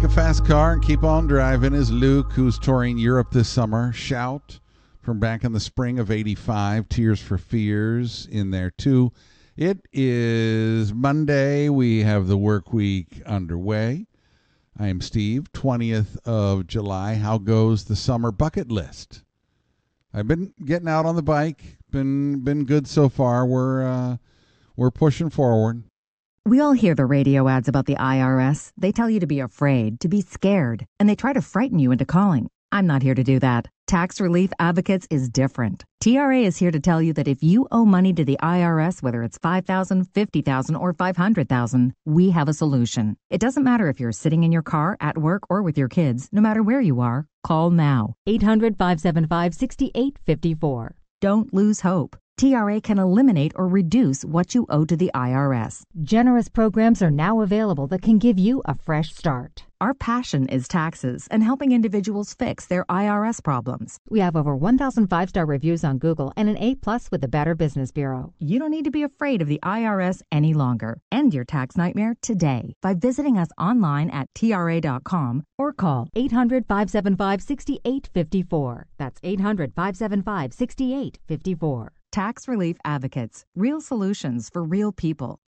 Take a fast car and keep on driving is Luke, who's touring Europe this summer. Shout from back in the spring of 85. Tears for Fears in there too. It is Monday. We have the work week underway. I am Steve, 20th of July. How goes the summer bucket list? I've been getting out on the bike. Been good so far. We're pushing forward. We all hear the radio ads about the IRS. They tell you to be afraid, to be scared, and they try to frighten you into calling. I'm not here to do that. Tax Relief Advocates is different. TRA is here to tell you that if you owe money to the IRS, whether it's $5,000, $50,000, or $500,000, we have a solution. It doesn't matter if you're sitting in your car, at work, or with your kids. No matter where you are, call now. 800-575-6854. Don't lose hope. TRA can eliminate or reduce what you owe to the IRS. Generous programs are now available that can give you a fresh start. Our passion is taxes and helping individuals fix their IRS problems. We have over 1,000 5-star reviews on Google and an A+ with the Better Business Bureau. You don't need to be afraid of the IRS any longer. End your tax nightmare today by visiting us online at TRA.com or call 800-575-6854. That's 800-575-6854. Tax Relief Advocates. Real solutions for real people.